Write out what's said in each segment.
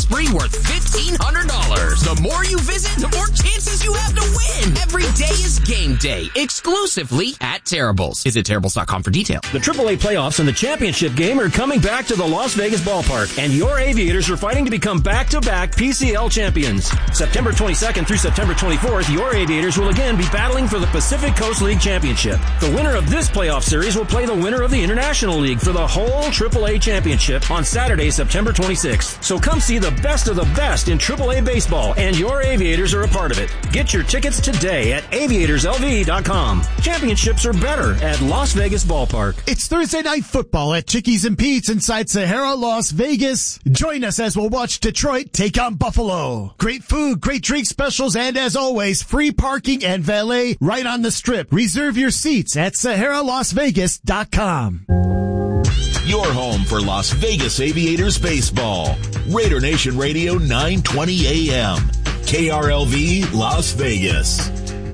spree worth $1,500. The more you visit, the more chances you have to win. Every day is game day, exclusively at Terrible's. Visit Terrible's.com for details. The AAA playoffs and the championship game are coming back to the Las Vegas ballpark, and your Aviators are fighting to become back-to-back PCL champions. September 22nd through September 24th, your Aviators will again be battling for the Pacific Coast League Championship. The winner of this playoff series will play the winner of the International League for the whole AAA championship on Saturday, September 26th. So come see the best of the best in AAA baseball, and your Aviators are a part of it. Get your tickets today at aviatorslv.com. Championships are better at Las Vegas Ballpark. It's Thursday Night Football at Chickies and Pete's inside Sahara, Las Vegas. Join us as we'll watch Detroit take on Buffalo. Great food, great drink specials, and as always, free parking and valet right on the strip. Reserve your seats at SaharaLasVegas.com. Your home for Las Vegas Aviators baseball. Raider Nation Radio 920 AM. KRLV Las Vegas.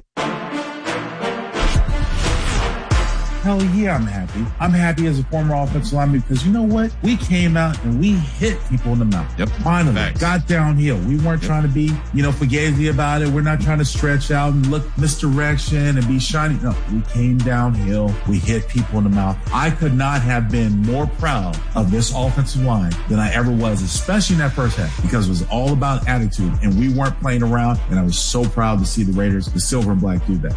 Hell yeah, I'm happy. I'm happy as a former offensive lineman because you know what? We came out and we hit people in the mouth. Yep. Finally, got downhill. We weren't trying to be, fugazi about it. We're not trying to stretch out and look misdirection and be shiny. No, we came downhill. We hit people in the mouth. I could not have been more proud of this offensive line than I ever was, especially in that first half, because it was all about attitude and we weren't playing around. And I was so proud to see the Raiders, the silver and black, do that.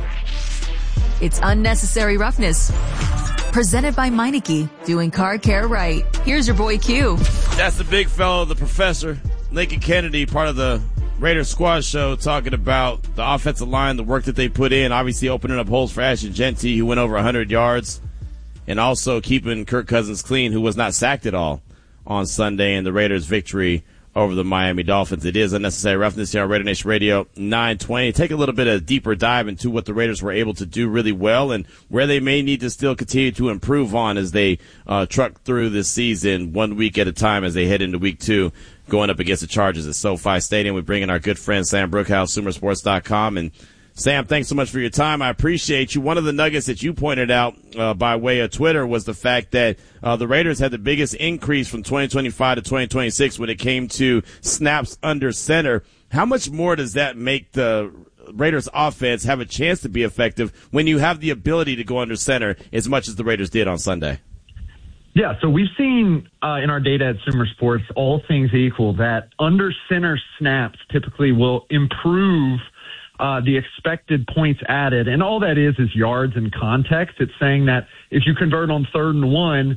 It's Unnecessary Roughness. Presented by Meineke, doing car care right. Here's your boy Q. That's the big fellow, the professor, Lincoln Kennedy, part of the Raiders Squad Show, talking about the offensive line, the work that they put in, obviously opening up holes for Ashton Jeanty, who went over 100 yards, and also keeping Kirk Cousins clean, who was not sacked at all on Sunday in the Raiders' victory over the Miami Dolphins. It is Unnecessary Roughness here on Raider Nation Radio 920. Take a little bit of a deeper dive into what the Raiders were able to do really well and where they may need to still continue to improve on as they truck through this season 1 week at a time as they head into week 2, going up against the Chargers at SoFi Stadium. We bring in our good friend Sam Brookhouse, SumerSports.com. And Sam, thanks so much for your time. I appreciate you. One of the nuggets that you pointed out by way of Twitter was the fact that the Raiders had the biggest increase from 2025 to 2026 when it came to snaps under center. How much more does that make the Raiders offense have a chance to be effective when you have the ability to go under center as much as the Raiders did on Sunday? Yeah, so we've seen in our data at Sumer Sports, all things equal, that under center snaps typically will improve the expected points added, and all that is yards and context. It's saying that if you convert on 3rd and 1,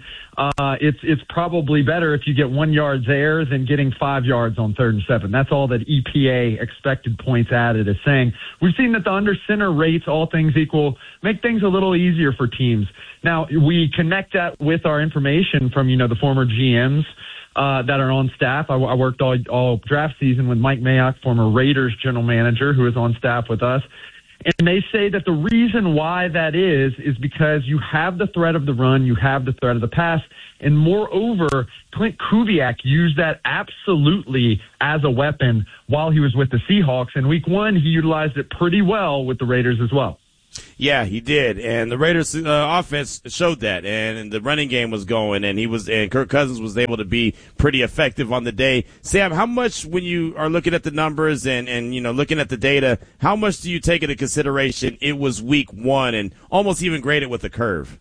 it's probably better if you get 1 yard there than getting 5 yards on 3rd and 7. That's all that EPA, expected points added, is saying. We've seen that the under center rates, all things equal, make things a little easier for teams. Now, we connect that with our information from, the former GMs that are on staff. I worked all draft season with Mike Mayock, former Raiders general manager, who is on staff with us. And they say that the reason why that is because you have the threat of the run, you have the threat of the pass, and moreover, Clint Kubiak used that absolutely as a weapon while he was with the Seahawks. In week 1, he utilized it pretty well with the Raiders as well. Yeah, he did, and the Raiders' offense showed that, and the running game was going, and Kirk Cousins was able to be pretty effective on the day. Sam, how much, when you are looking at the numbers and looking at the data, how much do you take into consideration it was week 1 and almost even grade it with a curve?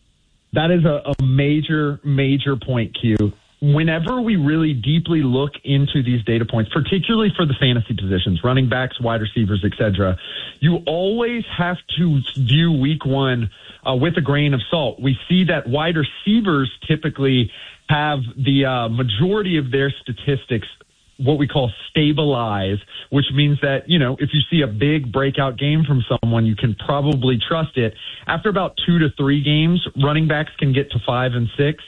That is a major, major point, Q. Whenever we really deeply look into these data points, particularly for the fantasy positions, running backs, wide receivers, etc., you always have to view week 1 with a grain of salt. We see that wide receivers typically have the majority of their statistics what we call stabilize, which means that, if you see a big breakout game from someone, you can probably trust it. After about 2 to 3 games, running backs can get to 5 and 6.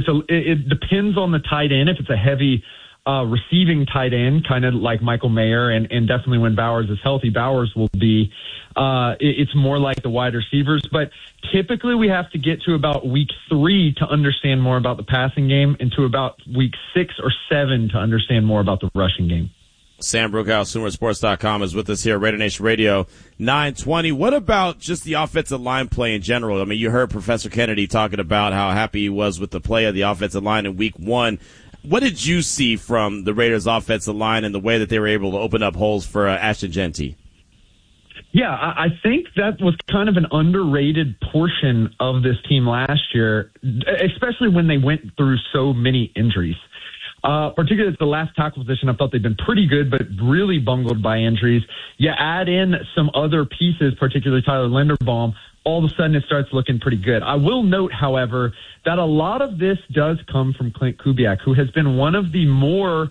It depends on the tight end. If it's a heavy receiving tight end, kind of like Michael Mayer, and definitely when Bowers is healthy, Bowers will be, it's more like the wide receivers. But typically we have to get to about week 3 to understand more about the passing game, and to about week 6 or 7 to understand more about the rushing game. Sam Brookhouse, SumerSports.com, is with us here at Raider Nation Radio 920. What about just the offensive line play in general? I mean, you heard Professor Kennedy talking about how happy he was with the play of the offensive line in week 1. What did you see from the Raiders' offensive line and the way that they were able to open up holes for Ashton Jeanty? Yeah, I think that was kind of an underrated portion of this team last year, especially when they went through so many injuries. Particularly at the last tackle position, I thought they'd been pretty good, but really bungled by injuries. You add in some other pieces, particularly Tyler Linderbaum, all of a sudden it starts looking pretty good. I will note, however, that a lot of this does come from Klint Kubiak, who has been one of the more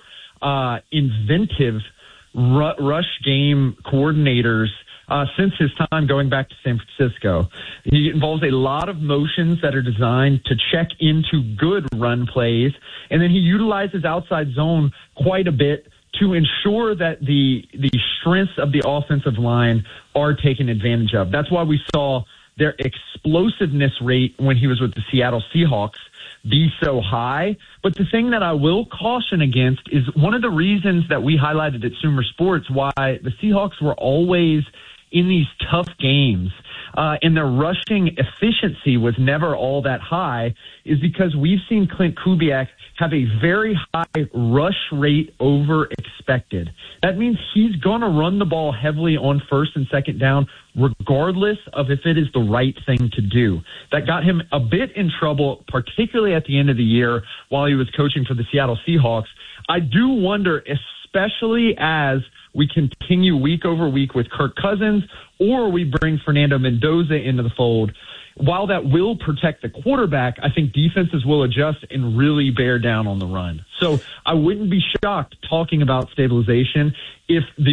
inventive rush game coordinators since his time going back to San Francisco. He involves a lot of motions that are designed to check into good run plays, and then he utilizes outside zone quite a bit to ensure that the strengths of the offensive line are taken advantage of. That's why we saw their explosiveness rate when he was with the Seattle Seahawks be so high. But the thing that I will caution against is one of the reasons that we highlighted at Sumer Sports why the Seahawks were always in these tough games and their rushing efficiency was never all that high is because we've seen Klint Kubiak have a very high rush rate over expected. That means he's going to run the ball heavily on first and second down regardless of if it is the right thing to do. That got him a bit in trouble, particularly at the end of the year while he was coaching for the Seattle Seahawks. I do wonder, especially as we continue week over week with Kirk Cousins or we bring Fernando Mendoza into the fold, while that will protect the quarterback, I think defenses will adjust and really bear down on the run. So I wouldn't be shocked talking about stabilization if the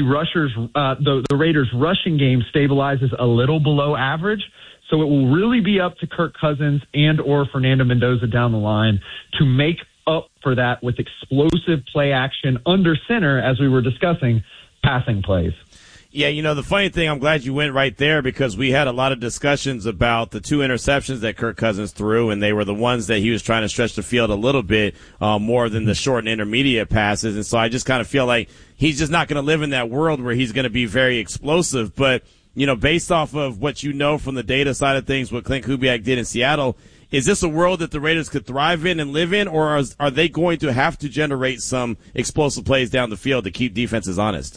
Raiders' rushing game stabilizes a little below average. So it will really be up to Kirk Cousins and or Fernando Mendoza down the line to make up for that with explosive play action under center, as we were discussing, passing plays. Yeah, the funny thing, I'm glad you went right there because we had a lot of discussions about the 2 interceptions that Kirk Cousins threw, and they were the ones that he was trying to stretch the field a little bit more than the short and intermediate passes. And so I just kind of feel like he's just not going to live in that world where he's going to be very explosive. But, based off of what you know from the data side of things, what Klint Kubiak did in Seattle, is this a world that the Raiders could thrive in and live in, or are they going to have to generate some explosive plays down the field to keep defenses honest?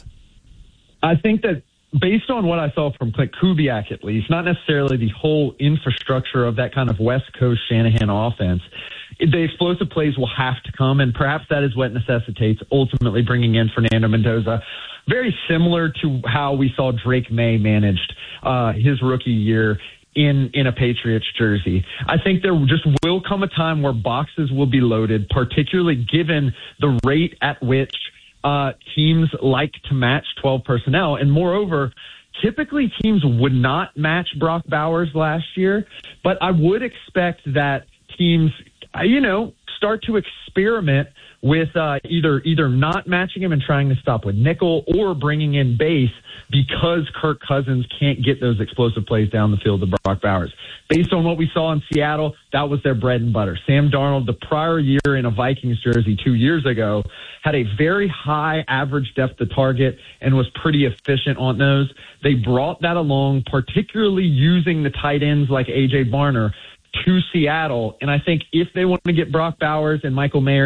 I think that based on what I saw from Klint Kubiak, at least, not necessarily the whole infrastructure of that kind of West Coast Shanahan offense, the explosive plays will have to come, and perhaps that is what necessitates ultimately bringing in Fernando Mendoza. Very similar to how we saw Drake May managed his rookie year in a Patriots jersey. I think there just will come a time where boxes will be loaded, particularly given the rate at which teams like to match 12 personnel. And moreover, typically teams would not match Brock Bowers last year, but I would expect that teams, start to experiment with either not matching him and trying to stop with nickel or bringing in base because Kirk Cousins can't get those explosive plays down the field to Brock Bowers. Based on what we saw in Seattle, that was their bread and butter. Sam Darnold, the prior year in a Vikings jersey 2 years ago, had a very high average depth of target and was pretty efficient on those. They brought that along, particularly using the tight ends like A.J. Barner to Seattle. And I think if they want to get Brock Bowers and Michael Mayer